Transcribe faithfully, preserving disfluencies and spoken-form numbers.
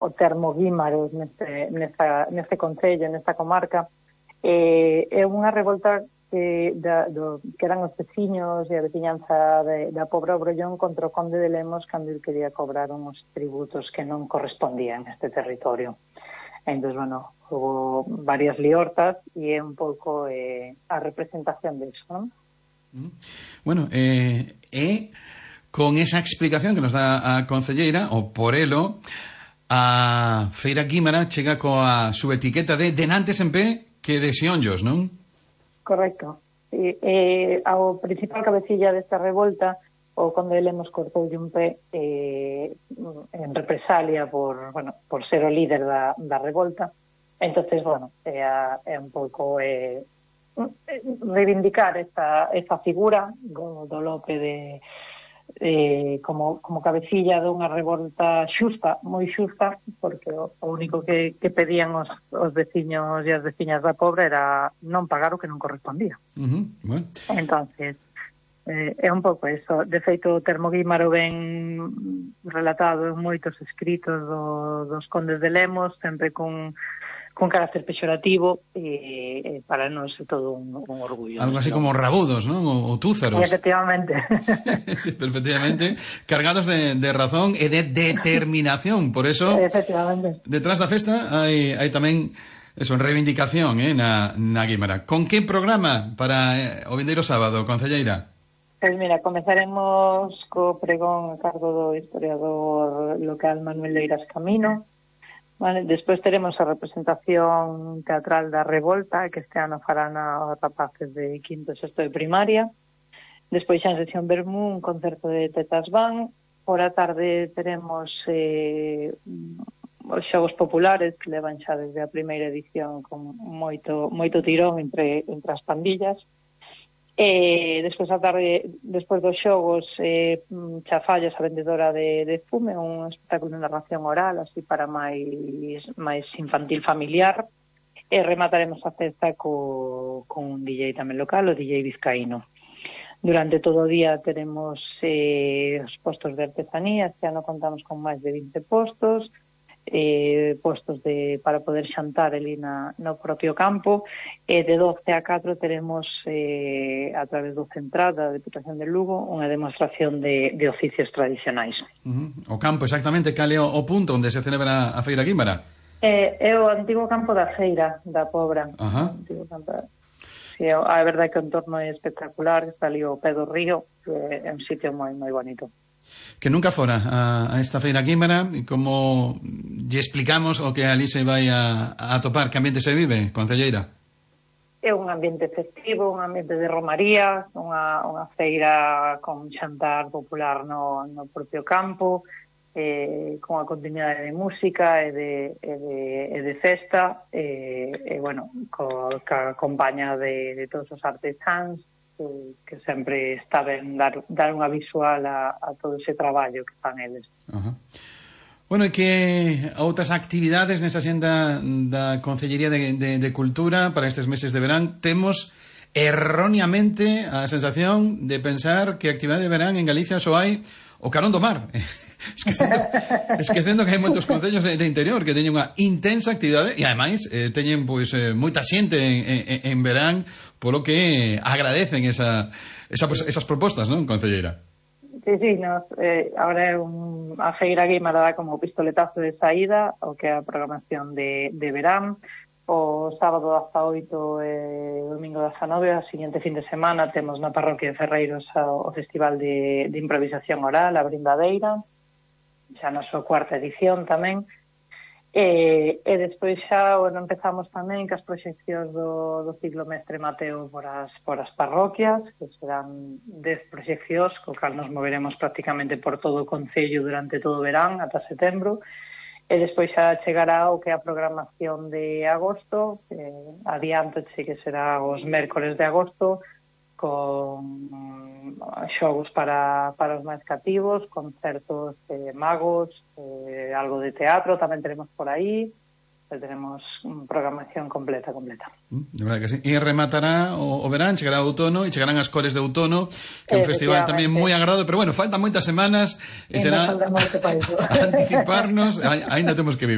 o termo Guímaros neste, nesta, neste concello, nesta comarca. Eh, é unha revolta que, da, do, que eran os veciños e a veciñanza de, da Pobra Obrollón contra o conde de Lemos cando ele quería cobrar uns tributos que non correspondían neste territorio. Entón, bueno, hubo varias liortas e é un pouco eh, a representación disso, non? Bueno, eh, e con esa explicación que nos dá a concelleira, o por elo, a Feira Guímara chega coa súa etiqueta de denantes en pé que de xionllos, non? Correcto. E, eh, ao principal cabecilla desta revolta, o conde de Lemos cortoulle un pé eh, en represalia por, bueno, por ser o líder da, da revolta. Entonces, bueno, é, a, é un pouco eh, reivindicar esta, esta figura do, do Lope de Eh, como, como cabecilla dunha revolta xusta, moi xusta, porque o, o único que, que pedían os, os veciños e as veciñas da Pobra era non pagar o que non correspondía. Uh-huh. Bueno. Entonces, eh, é un pouco eso. De feito, o termo Guímaro ben relatado en moitos escritos do, dos condes de Lemos, sempre con con carácter pexorativo, e, e para nós é todo un, un orgullo. Algo así como rabudos, non? O, o túzaros. Efectivamente. Sí, perfectamente. Cargados de, de razón e de determinación. Por eso, efectivamente, detrás da festa hai, hai tamén eso, reivindicación eh, na, na Guímara. Con que programa para eh, o vindeiro sábado, concelleira? Pois mira, comezaremos co pregón a cargo do historiador local Manuel Leiras Camino. Vale, despois teremos a representación teatral da Revolta, que este ano farán os rapaces de quinto e sexto de primaria. Despois xa en sesión Bermú, un concerto de Tetas Van. Por a tarde teremos eh, os xogos populares, que levan xa desde a primeira edición con moito moito tirón entre, entre as pandillas. E despois a tarde, despois dos xogos, eh, Chafallas, a vendedora de, de fume, un espectáculo de narración oral, así para máis, máis infantil familiar. E remataremos a festa co, con un D J tamén local, o D J Vizcaíno. Durante todo o día teremos eh, os postos de artesanía, este ano contamos con máis de vinte postos, eh, postos de para poder xantar ali na, no propio campo, e de doce a catro teremos eh, a través do Central da Deputación de Lugo unha demostración de, de oficios tradicionais. Uh-huh. O campo, exactamente, cal é o, o punto onde se celebra a Feira Guímara? Eh, é o antigo campo da Feira da Pobra. Uh-huh. Antigo campo da... Sí, a verdade é que o entorno é espectacular, está ali o pé do río, é un sitio moi moi bonito. Que nunca fora a, a esta Feira Guímara, como lle explicamos o que ali se vai a, a topar, que ambiente se vive, concelleira? É un ambiente festivo, un ambiente de romaría, unha, unha feira con xantar popular no, no propio campo, eh, con a continuidade de música e de, e de, e de festa, e, e bueno, co, ca compañía de, de todos os artesáns, que sempre está ben dar, dar unha visual a, a todo ese traballo que fan eles. Uh-huh. Bueno, e que outras actividades nesa xenda da Concellería de, de, de Cultura para estes meses de verán? Temos erróneamente a sensación de pensar que a actividade de verán en Galicia só hai o carón do mar. Esquecendo, esquecendo que hai moitos concellos de, de interior que teñen unha intensa actividade e ademais eh, teñen pois eh, moita xente en, en, en verán, polo que agradecen esa, esa, esas propostas, non, concelleira? Sí, sí, nos, eh, ahora é un, a Feira Guímara dá como pistoletazo de saída o que é a programación de, de verán. O sábado dezaoito e o domingo dezanove, a seguinte fin de semana, temos na parroquia de Ferreiros o, o Festival de, de Improvisación Oral, a Brindadeira, xa na súa cuarta edición tamén. E, e despois xa bueno, empezamos tamén que as proxeccións do, do ciclo Mestre Mateo por as, por as parroquias, que serán dez proxeccións, co cal nos moveremos prácticamente por todo o concello durante todo o verán, ata setembro, e despois xa chegará o que é a programación de agosto, eh, adiante que será os mércores de agosto, con xogos para, para os máis cativos, concertos de magos, eh, algo de teatro tamén tenemos por aí, tenemos programación completa, completa. De verdade que sí. E rematará o, o verán, chegará o outono e chegarán as cores de outono, que é un festival tamén moi agradado, pero bueno, faltan moitas semanas e, e será anticiparnos, ainda temos que vivir.